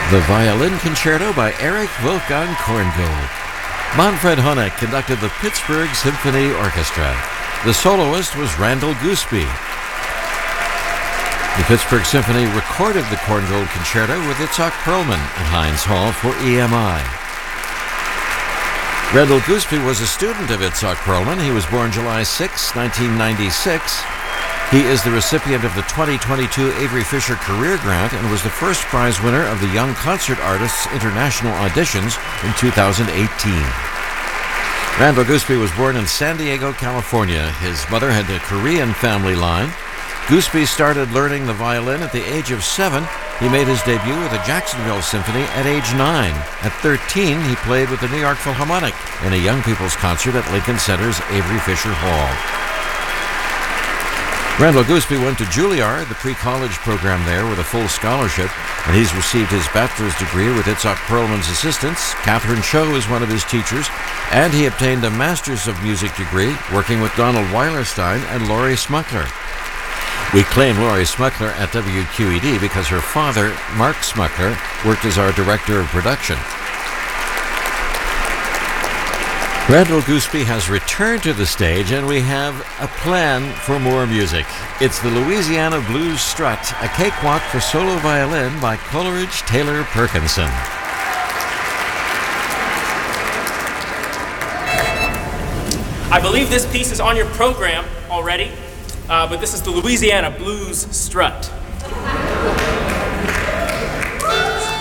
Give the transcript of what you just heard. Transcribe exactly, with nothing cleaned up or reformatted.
The Violin Concerto by Erich Wolfgang Korngold. Manfred Honeck conducted the Pittsburgh Symphony Orchestra. The soloist was Randall Gooseby. The Pittsburgh Symphony recorded the Korngold Concerto with Itzhak Perlman at Heinz Hall for E M I. Randall Gooseby was a student of Itzhak Perlman. He was born July sixth, nineteen ninety-six. He is the recipient of the twenty twenty-two Avery Fisher Career Grant and was the first prize winner of the Young Concert Artists International Auditions in two thousand eighteen. Randall Gooseby was born in San Diego, California. His mother had a Korean family line. Gooseby started learning the violin at the age of seven. He made his debut with the Jacksonville Symphony at age nine. At thirteen, he played with the New York Philharmonic in a young people's concert at Lincoln Center's Avery Fisher Hall. Randall Gooseby went to Juilliard, the pre-college program there, with a full scholarship, and he's received his bachelor's degree with Itzhak Perlman's assistants. Catherine Cho is one of his teachers, and he obtained a master's of music degree working with Donald Weilerstein and Laurie Smuckler. We claim Laurie Smuckler at W Q E D because her father, Mark Smuckler, worked as our director of production. Randall Gooseby has returned to the stage, and we have a plan for more music. It's the Louisiana Blues Strut, a cakewalk for solo violin by Coleridge Taylor Perkinson. I believe this piece is on your program already, uh, but this is the Louisiana Blues Strut.